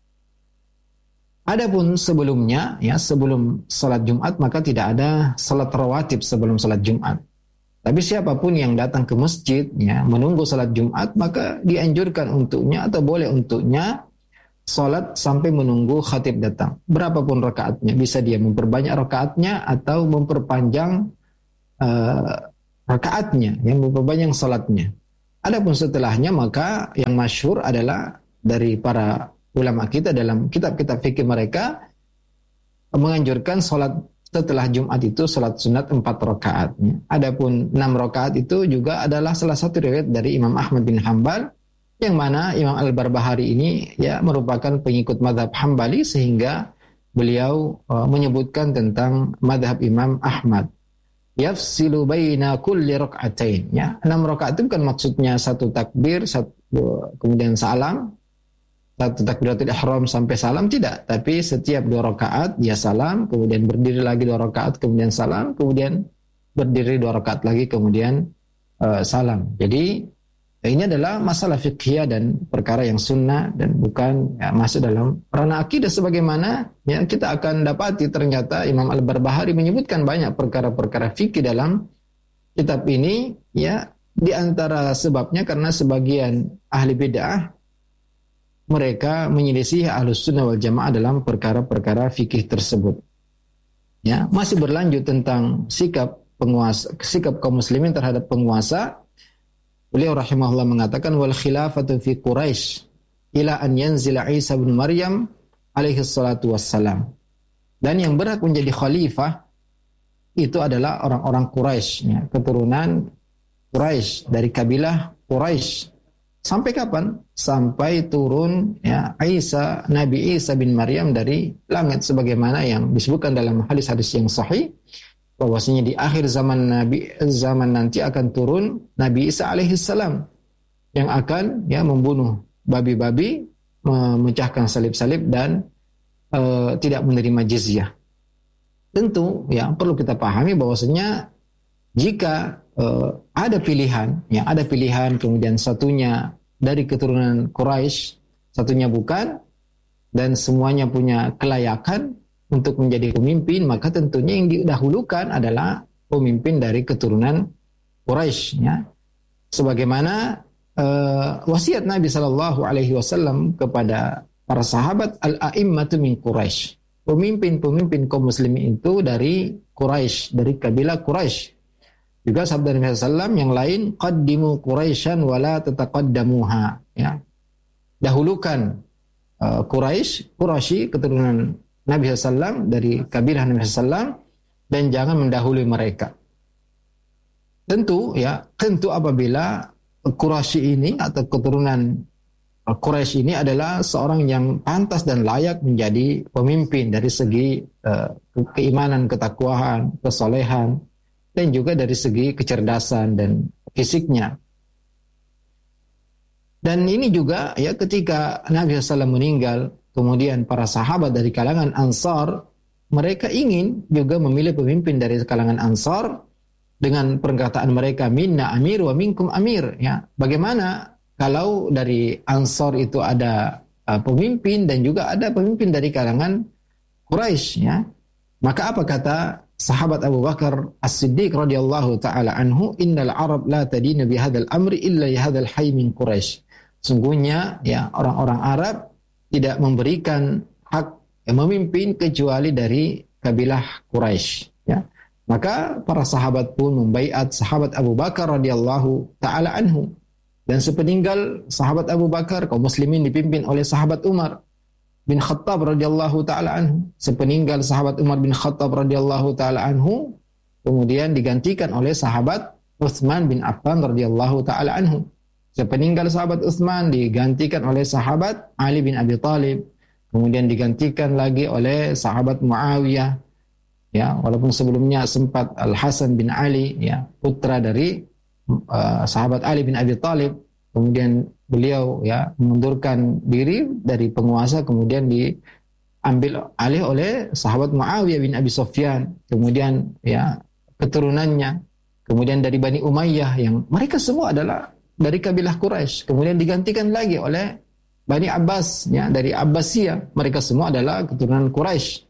Adapun sebelumnya, ya sebelum salat Jumat maka tidak ada salat rawatib sebelum salat Jumat. Tapi siapapun yang datang ke masjid, ya menunggu salat Jumat maka dianjurkan untuknya atau boleh untuknya salat sampai menunggu khatib datang. Berapapun rakaatnya, bisa dia memperbanyak rakaatnya atau memperpanjang uh, rakaatnya, yang memperbanyak salatnya. Adapun setelahnya maka yang masyhur adalah dari para ulama kita dalam kitab-kitab fikih mereka menganjurkan salat setelah Jumat itu salat sunat empat rakaat. Adapun enam rakaat itu juga adalah salah satu riwayat dari Imam Ahmad bin Hanbal, yang mana Imam Al-Barbahari ini ya merupakan pengikut mazhab Hambali, sehingga beliau uh, menyebutkan tentang mazhab Imam Ahmad. Yafsilu baina kulli rak'atain. Ya, enam rakaat itu bukan maksudnya satu takbir, satu kemudian salam, satu takbiratul ihram sampai salam, tidak, tapi setiap dua rakaat dia salam, kemudian berdiri lagi dua rakaat, kemudian salam, kemudian berdiri dua rakaat lagi, kemudian uh, salam. Jadi ini adalah masalah fiqhiyah dan perkara yang sunnah dan bukan ya, masuk dalam ranah akidah, sebagaimana ya kita akan dapati ternyata Imam Al-Barbahari menyebutkan banyak perkara-perkara fikih dalam kitab ini ya, di antara sebabnya karena sebagian ahli bid'ah mereka menyelisih Ahlus Sunnah wal Jamaah dalam perkara-perkara fikih tersebut. Ya, masih berlanjut tentang sikap penguasa, sikap kaum muslimin terhadap penguasa. Beliau rahimahullah mengatakan wal khilafatu fi Quraisy ila an yanzila Isa bin Maryam alaihi salatu wassalam. Dan yang berhak menjadi khalifah itu adalah orang-orang Quraisy, ya, keturunan Quraisy dari kabilah Quraisy. Sampai kapan? Sampai turun ya Isa, Nabi Isa bin Maryam dari langit, sebagaimana yang disebutkan dalam hadis-hadis yang sahih, bahwasanya di akhir zaman Nabi zaman nanti akan turun Nabi Isa alaihissalam yang akan ya membunuh babi-babi, memecahkan salib-salib dan uh, tidak menerima jizyah. Tentu ya perlu kita pahami bahwasanya jika uh, ada pilihan, ya ada pilihan kemudian satunya dari keturunan Quraisy, satunya bukan, dan semuanya punya kelayakan untuk menjadi pemimpin, maka tentunya yang didahulukan adalah pemimpin dari keturunan Quraisy, ya. Sebagaimana uh, wasiat Nabi Shallallahu Alaihi Wasallam kepada para sahabat, al-a'immatu min Quraisy, pemimpin-pemimpin kaum muslimin itu dari Quraisy, dari kabilah Quraisy. Juga sabda Nabi sallallahu alaihi wasallam yang lain, qaddimu Quraisyan wa la tataqaddamuha, ya. Dahulukan uh, Quraisy, Quraisy keturunan Nabi sallallahu alaihi wasallam dari kabilah Nabi sallallahu alaihi wasallam, dan jangan mendahului mereka. Tentu ya, tentu apabila Quraisy ini atau keturunan Quraisy ini adalah seorang yang pantas dan layak menjadi pemimpin dari segi uh, keimanan, ketakwaan, kesolehan, dan juga dari segi kecerdasan dan fisiknya. Dan ini juga ya, ketika Nabi sallallahu alaihi wasallam meninggal, kemudian para sahabat dari kalangan Ansar, mereka ingin juga memilih pemimpin dari kalangan Ansar dengan perkataan mereka, minna amir wa minkum amir, ya. Bagaimana kalau dari Ansar itu ada uh, pemimpin dan juga ada pemimpin dari kalangan Quraisy, ya. Maka apa kata sahabat Abu Bakar As-Siddiq radhiyallahu taala anhu, innal arab la tadinu bi hadzal amri illa li hadzal hayy min Quraisy. Sungguhnya ya, orang-orang Arab tidak memberikan hak yang memimpin kecuali dari kabilah Quraisy, ya. Maka para sahabat pun membaiat sahabat Abu Bakar radhiyallahu taala anhu. Dan sepeninggal sahabat Abu Bakar, kaum muslimin dipimpin oleh sahabat Umar bin Khattab radhiyallahu taala anhu. Sepeninggal sahabat Umar bin Khattab radhiyallahu taala anhu, kemudian digantikan oleh sahabat Utsman bin Affan radhiyallahu taala anhu. Sepeninggal sahabat Utsman digantikan oleh sahabat Ali bin Abi Thalib. Kemudian digantikan lagi oleh sahabat Muawiyah, ya, walaupun sebelumnya sempat Al-Hasan bin Ali, ya, putra dari uh, sahabat Ali bin Abi Thalib. Kemudian beliau ya mengundurkan diri dari penguasa, kemudian diambil alih oleh sahabat Muawiyah bin Abi Sufyan. Kemudian ya keturunannya, kemudian dari Bani Umayyah, yang mereka semua adalah dari kabilah Quraisy. Kemudian digantikan lagi oleh Bani Abbas, ya, dari Abbasiyah. Mereka semua adalah keturunan Quraisy.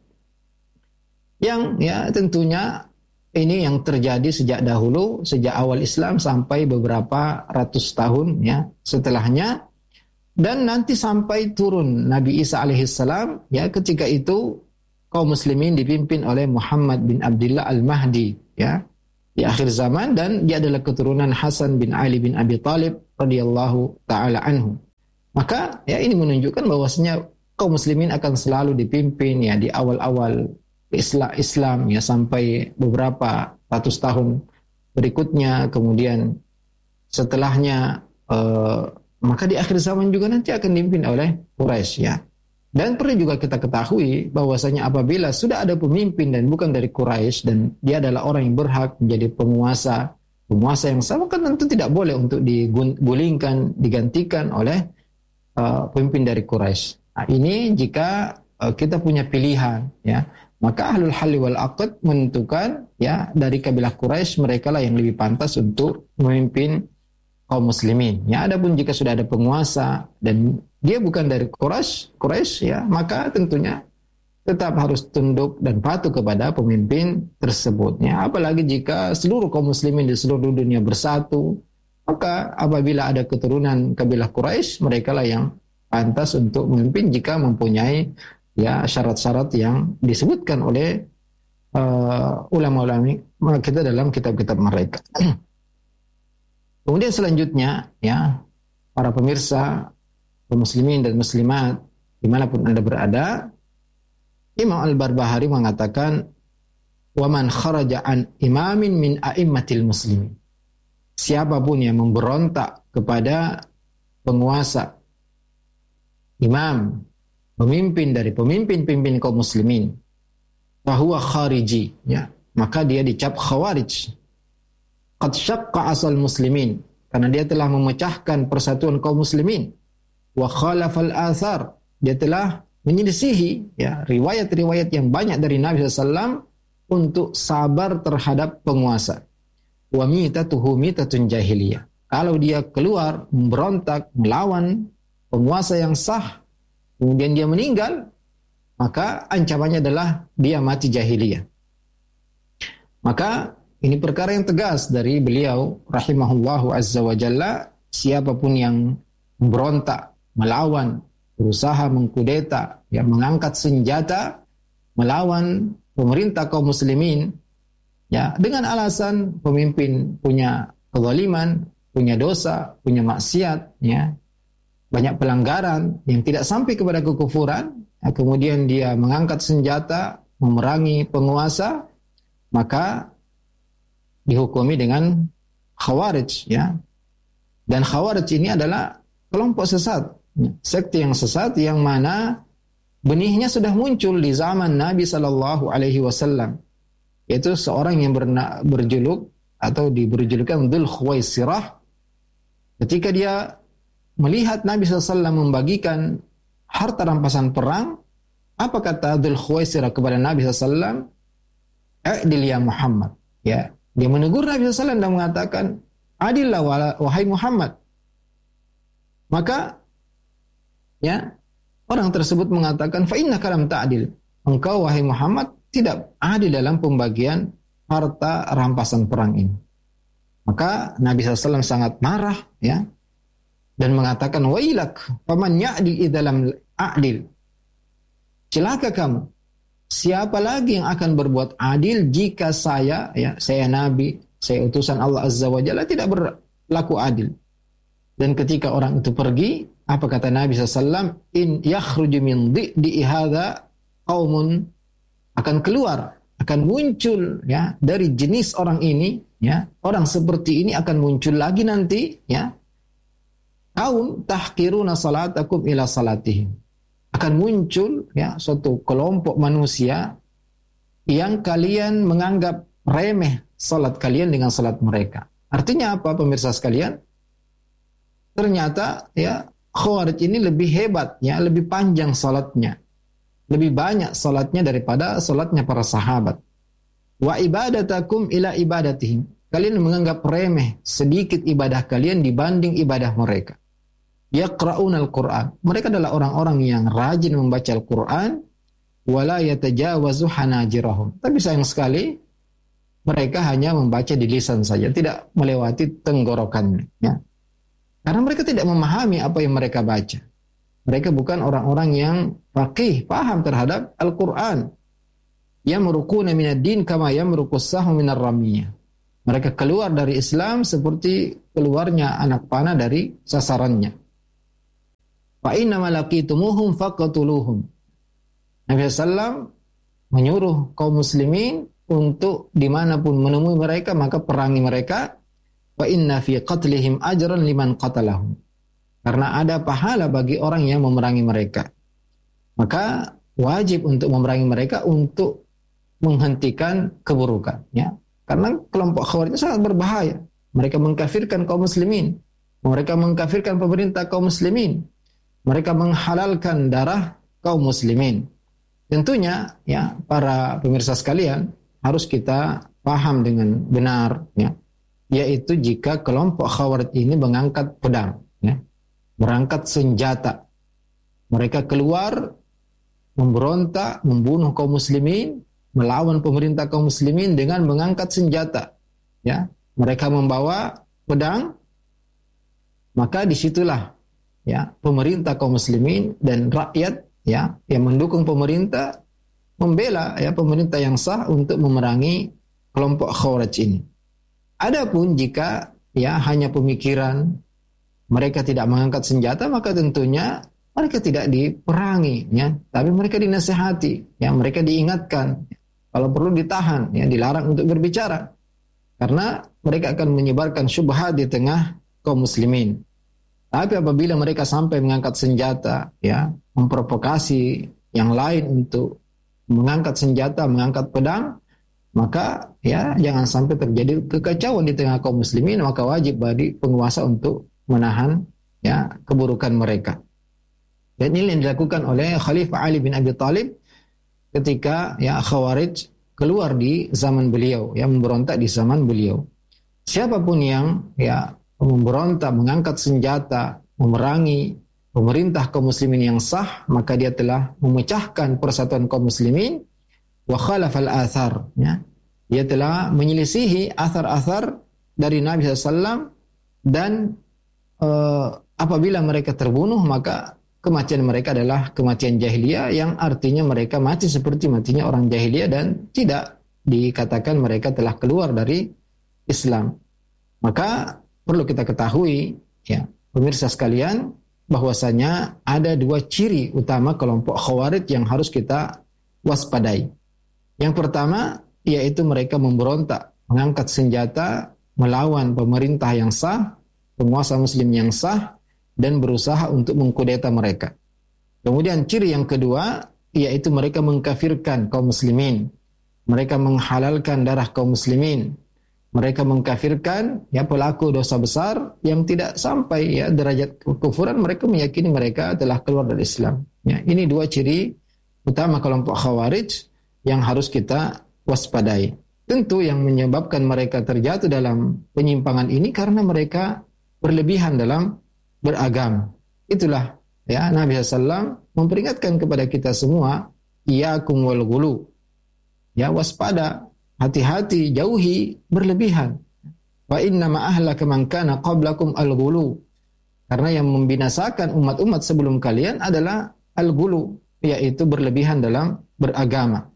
Yang ya tentunya ini yang terjadi sejak dahulu, sejak awal Islam sampai beberapa ratus tahun ya setelahnya, dan nanti sampai turun Nabi Isa alaihissalam, ya, ketika itu kaum muslimin dipimpin oleh Muhammad bin Abdullah Al-Mahdi, ya, di akhir zaman, dan dia adalah keturunan Hasan bin Ali bin Abi Thalib radhiyallahu taala anhu. Maka ya ini menunjukkan bahwasanya kaum muslimin akan selalu dipimpin ya di awal-awal Islam, Islam ya sampai beberapa ratus tahun berikutnya. Kemudian setelahnya eh, maka di akhir zaman juga nanti akan dipimpin oleh Quraisy, ya. Dan perlu juga kita ketahui bahwasanya apabila sudah ada pemimpin dan bukan dari Quraisy dan dia adalah orang yang berhak menjadi penguasa, penguasa yang sama, kan tentu tidak boleh untuk digulingkan, digantikan oleh Uh, pemimpin dari Quraisy. Nah, ini jika uh, kita punya pilihan, ya, maka ahlul halli wal aqd menentukan ya dari kabilah Quraisy mereka lah yang lebih pantas untuk memimpin kaum muslimin. Ya, adapun jika sudah ada penguasa dan dia bukan dari Quraisy, Quraisy ya, maka tentunya tetap harus tunduk dan patuh kepada pemimpin tersebut. Ya, apalagi jika seluruh kaum muslimin di seluruh dunia bersatu, maka apabila ada keturunan kabilah Quraisy, mereka lah yang pantas untuk memimpin jika mempunyai ya syarat-syarat yang disebutkan oleh uh, ulama-ulama kita dalam kitab-kitab mereka. Kemudian selanjutnya, ya, para pemirsa, kaum muslimin dan muslimat dimanapun Anda berada, Imam Al-Barbahari mengatakan, wa man kharaja an imamin min a'immatil muslimin. Siapapun yang memberontak kepada penguasa, imam, pemimpin dari pemimpin-pemimpin kaum muslimin, fahuwa khariji, ya, maka dia dicap khawarij. Qad syaqqa asal muslimin, karena dia telah memecahkan persatuan kaum muslimin. Wa khalafal athar, dia telah menyelisihi ya riwayat-riwayat yang banyak dari Nabi sallallahu alaihi wasallam untuk sabar terhadap penguasa. Wa mitatuhu mitatun jahiliyah. Kalau dia keluar memberontak melawan penguasa yang sah, kemudian dia meninggal, maka ancamannya adalah dia mati jahiliyah. Maka ini perkara yang tegas dari beliau rahimahullahu azza wa jalla. Siapapun yang memberontak, melawan, berusaha mengkudeta, yang mengangkat senjata melawan pemerintah kaum muslimin, ya, dengan alasan pemimpin punya kezaliman, punya dosa, punya maksiat, ya, banyak pelanggaran yang tidak sampai kepada kekufuran, ya, kemudian dia mengangkat senjata memerangi penguasa, maka dihukumi dengan Khawarij, ya. Dan Khawarij ini adalah kelompok sesat, sekte yang sesat yang mana benihnya sudah muncul di zaman Nabi Shallallahu Alaihi Wasallam, yaitu seorang yang berna, berjuluk atau diberi-julukan Dzul Khuwaisirah. Ketika dia melihat Nabi shallallahu alaihi wasallam membagikan harta rampasan perang, apa kata Dzul Khuwaisirah kepada Nabi shallallahu alaihi wasallam? Adil ya Muhammad. Ya, dia menegur Nabi shallallahu alaihi wasallam dan mengatakan, adillah wahai Muhammad. Maka ya, orang tersebut mengatakan, fa innaka lam ta'dil. Engkau wahai Muhammad tidak adil dalam pembagian harta rampasan perang ini. Maka Nabi shallallahu alaihi wasallam sangat marah, ya, dan mengatakan, wailak faman ya'dil idza lam a'dil. Celaka kamu, siapa lagi yang akan berbuat adil jika saya, ya, saya Nabi, saya utusan Allah Azza wa Jalla, tidak berlaku adil. Dan ketika orang itu pergi, apa kata Nabi shallallahu alaihi wasallam? In yakhruju min dhi'i hadza qaumun, akan keluar, akan muncul, ya, dari jenis orang ini, ya, orang seperti ini akan muncul lagi nanti, ya, kaum tahqiruna salatakum ila salatihim, akan muncul, ya, suatu kelompok manusia yang kalian menganggap remeh salat kalian dengan salat mereka. Artinya apa, pemirsa sekalian? Ternyata, ya, Khawarij ini lebih hebat, ya, lebih panjang salatnya, lebih banyak salatnya daripada salatnya para sahabat. Wa ibadatakum ila ibadatihim, kalian menganggap remeh sedikit ibadah kalian dibanding ibadah mereka. Yaqra'unal Qur'an, mereka adalah orang-orang yang rajin membaca Al-Qur'an, wala yatajawazu hanajirahum, tapi sayang sekali mereka hanya membaca di lisan saja, tidak melewati tenggorokannya, ya. Karena mereka tidak memahami apa yang mereka baca. Mereka bukan orang-orang yang faqih, paham terhadap Al-Qur'an. Yamruquna minad din kama yamruqus sahmu minar ramiyah. Mereka keluar dari Islam seperti keluarnya anak panah dari sasarannya. Fa inna malaqitumuhum faqatuluhum. Nabi sallallahu alaihi wasallam menyuruh kaum muslimin untuk dimanapun menemui mereka maka perangi mereka. Fa inna fi qatlihim ajran liman qatalahum. Karena ada pahala bagi orang yang memerangi mereka. Maka wajib untuk memerangi mereka untuk menghentikan keburukan, ya. Karena kelompok Khawarij itu sangat berbahaya. Mereka mengkafirkan kaum muslimin. Mereka mengkafirkan pemerintah kaum muslimin. Mereka menghalalkan darah kaum muslimin. Tentunya, ya, para pemirsa sekalian, harus kita paham dengan benar, ya, yaitu jika kelompok Khawarij ini mengangkat pedang, ya, berangkat senjata, mereka keluar memberontak, membunuh kaum muslimin, melawan pemerintah kaum muslimin dengan mengangkat senjata, ya, mereka membawa pedang, maka disitulah, ya, pemerintah kaum muslimin dan rakyat, ya, yang mendukung pemerintah membela, ya, pemerintah yang sah untuk memerangi kelompok Khawarij ini. Adapun jika, ya, hanya pemikiran, mereka tidak mengangkat senjata, maka tentunya mereka tidak diperangi, ya, tapi mereka dinasihati, ya, mereka diingatkan, kalau perlu ditahan, ya, dilarang untuk berbicara, karena mereka akan menyebarkan syubhat di tengah kaum muslimin. Tapi apabila mereka sampai mengangkat senjata, ya, memprovokasi yang lain untuk mengangkat senjata, mengangkat pedang, maka, ya, jangan sampai terjadi kekacauan di tengah kaum muslimin, maka wajib bagi penguasa untuk menahan, ya, keburukan mereka. Dan ini yang dilakukan oleh Khalifah Ali bin Abi Thalib ketika, ya, Khawarij keluar di zaman beliau, ya, memberontak di zaman beliau. Siapapun yang, ya, memberontak, mengangkat senjata, memerangi pemerintah kaum muslimin yang sah, maka dia telah memecahkan persatuan kaum muslimin, wa khalafal athar, ya, dia telah menyelisihi athar-athar dari Nabi shallallahu alaihi wasallam, dan uh, apabila mereka terbunuh maka kematian mereka adalah kematian jahiliyah, yang artinya mereka mati seperti matinya orang jahiliyah dan tidak dikatakan mereka telah keluar dari Islam. Maka perlu kita ketahui, ya, pemirsa sekalian, bahwasanya ada dua ciri utama kelompok Khawarij yang harus kita waspadai. Yang pertama, yaitu mereka memberontak, mengangkat senjata, melawan pemerintah yang sah, penguasa muslim yang sah, dan berusaha untuk mengkudeta mereka. Kemudian ciri yang kedua, yaitu mereka mengkafirkan kaum muslimin. Mereka menghalalkan darah kaum muslimin. Mereka mengkafirkan ya pelaku dosa besar yang tidak sampai ya derajat kekufuran, mereka meyakini mereka telah keluar dari Islam. Ya, ini dua ciri utama kelompok Khawarij yang harus kita waspadai. Tentu yang menyebabkan mereka terjatuh dalam penyimpangan ini karena mereka berlebihan dalam beragama. Itulah ya Nabi shallallahu alaihi wasallam memperingatkan kepada kita semua, iyyakum wal ghulu. Ya, waspada, hati-hati, jauhi berlebihan. Wa inna ma ahlaka man kana qablakum al-ghulu. Karena yang membinasakan umat-umat sebelum kalian adalah al-ghulu, yaitu berlebihan dalam beragama.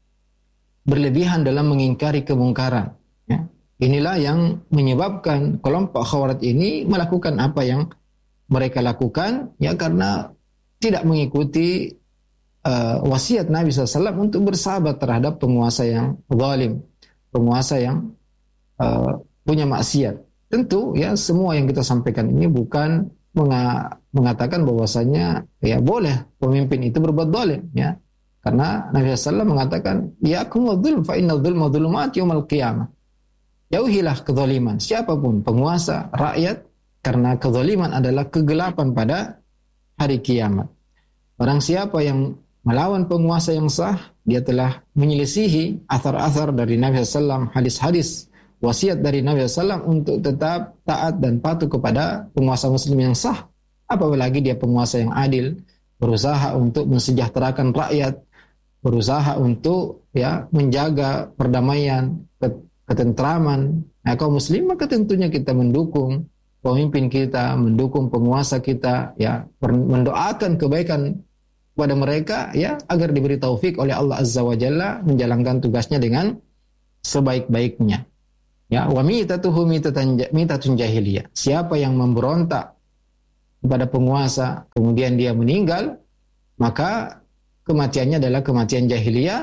Berlebihan dalam mengingkari kemungkaran. Ya. Inilah yang menyebabkan kelompok Khawarij ini melakukan apa yang mereka lakukan, ya karena tidak mengikuti Uh, wasiat Nabi shallallahu alaihi wasallam untuk bersahabat terhadap penguasa yang zalim, penguasa yang uh, punya maksiat. Tentu ya semua yang kita sampaikan ini bukan menga- mengatakan bahwasanya ya boleh pemimpin itu berbuat zalim, ya. Karena Nabi shallallahu alaihi wasallam mengatakan, "Iyakum wadzulm fa innal dzulma dzulumat yaumil qiyamah." Jauhilah kezaliman, siapapun penguasa, rakyat, karena kezaliman adalah kegelapan pada hari kiamat. Barang siapa yang melawan penguasa yang sah, dia telah menyelisihi athar-athar dari Nabi shallallahu alaihi wasallam, hadis-hadis wasiat dari Nabi shallallahu alaihi wasallam untuk tetap taat dan patuh kepada penguasa muslim yang sah. Apalagi dia penguasa yang adil, berusaha untuk mensejahterakan rakyat, berusaha untuk ya menjaga perdamaian, ketentraman ya, kaum muslim, maka tentunya kita mendukung pemimpin kita, mendukung penguasa kita, ya mendoakan kebaikan kepada mereka ya agar diberi taufik oleh Allah Azza wa Jalla menjalankan tugasnya dengan sebaik-baiknya. Ya, wa mitatuhu mitatun jahiliyah. Siapa yang memberontak kepada penguasa kemudian dia meninggal, maka kematiannya adalah kematian jahiliyah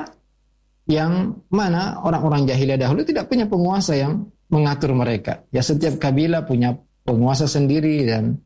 yang mana orang-orang jahiliyah dahulu tidak punya penguasa yang mengatur mereka. Ya, setiap kabilah punya penguasa sendiri dan